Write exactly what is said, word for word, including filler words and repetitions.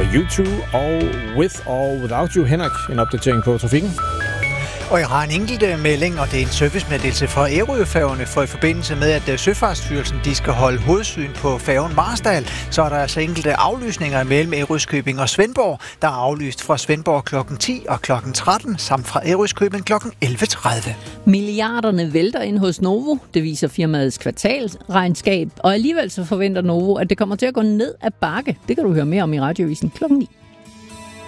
U to og With or Without You. Henrik, en opdatering på trafikken. Og jeg har en enkelt melding, og det er en servicemeddelelse fra Ærøfærgerne, for i forbindelse med, at Søfartsstyrelsen de skal holde hovedsyn på færgen Marstal, så er der altså enkelte aflysninger mellem Ærøskøbing og Svendborg. Der er aflyst fra Svendborg klokken ti og klokken tretten, samt fra Ærøskøbing klokken elleve tredive. Milliarderne vælter ind hos Novo, det viser firmaets kvartalsregnskab, og alligevel så forventer Novo, at det kommer til at gå ned ad bakke. Det kan du høre mere om i Radioavisen klokken ni.